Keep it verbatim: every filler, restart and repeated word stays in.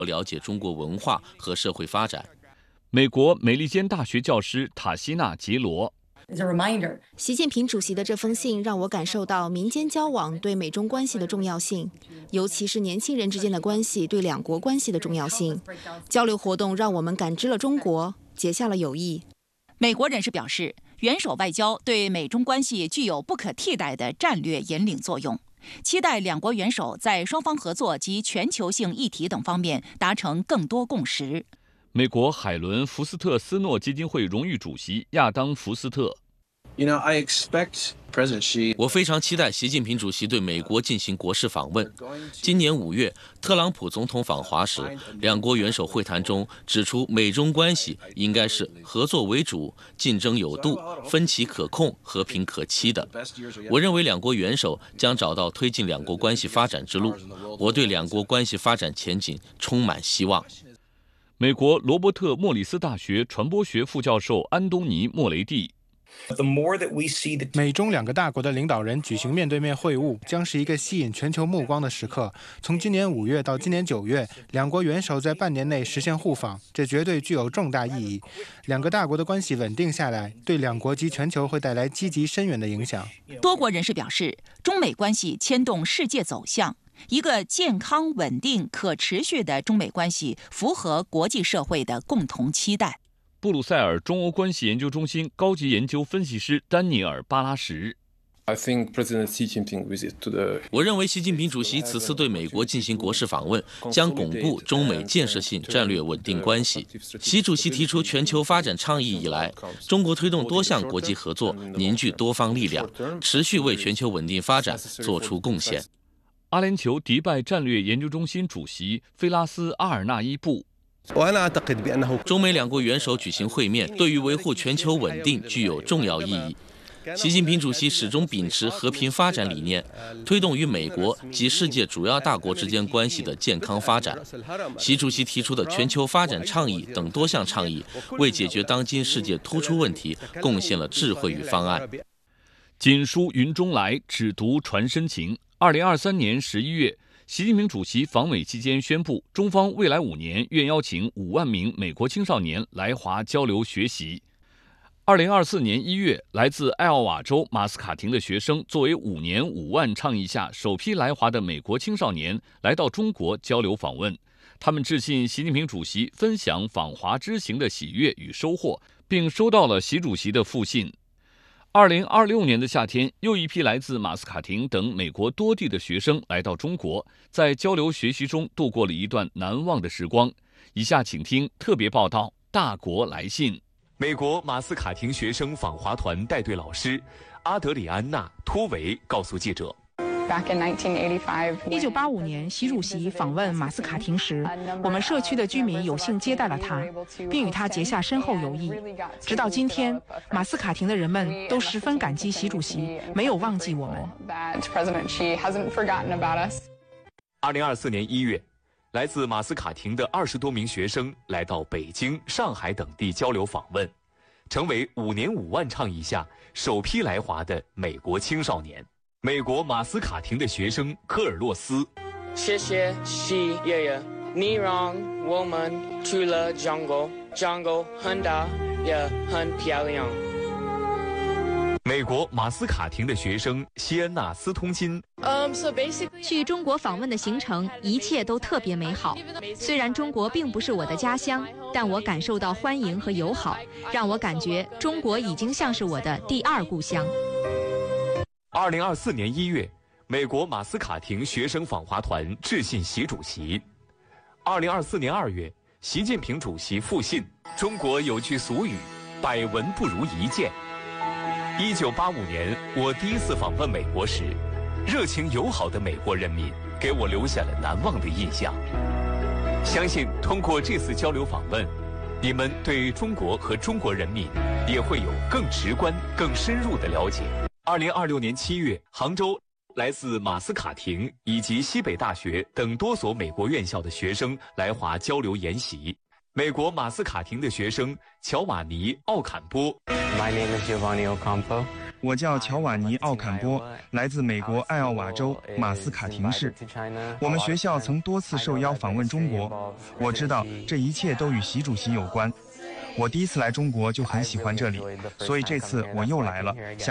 了解中国文化和社会发展。 美国美利坚大学教师塔西娜·杰罗。 习近平主席的这封信让我感受到民间交往对美中关系的重要性，尤其是年轻人之间的关系对两国关系的重要性。交流活动让我们感知了中国，结下了友谊。 美国人士表示，元首外交对美中关系具有不可替代的战略引领作用，期待两国元首在双方合作及全球性议题等方面达成更多共识。 美国海伦·福斯特斯诺基金会荣誉主席亚当·福斯特。 You know, I expect President Xi. 我非常期待习近平主席对美国进行国事访问。今年五月，特朗普总统访华时，两国元首会谈中指出，美中关系应该是合作为主、竞争有度、分歧可控、和平可期的。我认为两国元首将找到推进两国关系发展之路。我对两国关系发展前景充满希望。 美国罗伯特莫里斯大学传播学副教授安东尼·莫雷蒂。 美中两个大国的领导人举行面对面会晤，将是一个吸引全球目光的时刻。从今年五月到今年九月，两国元首在半年内实现互访，这绝对具有重大意义。两个大国的关系稳定下来，对两国及全球会带来积极深远的影响。 多国人士表示，中美关系牵动世界走向。一个健康、稳定、可持续的中美关系符合国际社会的共同期待。 布鲁塞尔中欧关系研究中心高级研究分析师丹尼尔·巴拉什。 I think President Xi Jinping visit to the. 我认为习近平主席此次对美国进行国事访问，将巩固中美建设性战略稳定关系。习主席提出全球发展倡议以来，中国推动多项国际合作，凝聚多方力量，持续为全球稳定发展做出贡献。 阿联酋迪拜战略研究中心主席菲拉斯·阿尔纳伊布。 中美两国元首举行会面，对于维护全球稳定具有重要意义。习近平主席始终秉持和平发展理念，推动与美国及世界主要大国之间关系的健康发展。习主席提出的全球发展倡议等多项倡议，为解决当今世界突出问题贡献了智慧与方案。 锦书云中来，只读传深情。二零二三年十一月，习近平主席访美期间宣布，中方未来五年愿邀请五万名美国青少年来华交流学习。二零二四年一月，来自艾奥瓦州马斯卡廷的学生作为五年五万倡议下首批来华的美国青少年，来到中国交流访问。他们致信习近平主席，分享访华之行的喜悦与收获，并收到了习主席的复信。二零二六年的夏天，又一批来自马斯卡廷等美国多地的学生来到中国，在交流学习中度过了一段难忘的时光。以下请听特别报道：大国来信。 美国马斯卡廷学生访华团带队老师阿德里安娜·托维告诉记者。 一九八五年，习主席访问马斯卡廷时，我们社区的居民有幸接待了他，并与他结下深厚友谊。直到今天，马斯卡廷的人们都十分感激习主席没有忘记我们。 二零二四年一月，来自马斯卡廷的二十多名学生来到北京、上海等地交流访问，成为五年五万倡议下首批来华的美国青少年。美国马斯卡廷的学生科尔洛斯， 谢谢习爷爷，你让我们去了 jungle，jungle 很大也很漂亮。 美国马斯卡廷的学生希恩娜斯通金， um, so basically... 去中国访问的行程一切都特别美好。虽然中国并不是我的家乡，但我感受到欢迎和友好，让我感觉中国已经像是我的第二故乡。 二零二四年一月，美国马斯卡廷学生访华团致信习主席。二零二四年二月，习近平主席复信：中国有句俗语，百闻不如一见。一九八五年，我第一次访问美国时，热情友好的美国人民给我留下了难忘的印象。相信通过这次交流访问，你们对中国和中国人民也会有更直观、更深入的了解。二零二六年七月，杭州来自马斯卡廷以及西北大学等多所美国院校的学生来华交流研习。美国马斯卡廷的学生乔瓦尼·奥坎波 ，My name is Giovanni Ocampo. 我叫乔瓦尼·奥坎波，来自美国艾奥瓦州马斯卡廷市。我们学校曾多次受邀访问中国，我知道这一切都与习主席有关。我第一次来中国就很喜欢这里，所以这次我又来了。